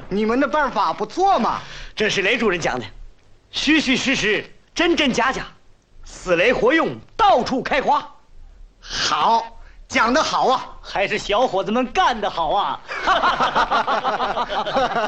你们的办法不错嘛。 这是雷主任讲的，虚虚实实，真真假假，死雷活用，到处开花。 好，讲得好啊！ 还是小伙子们干得好啊！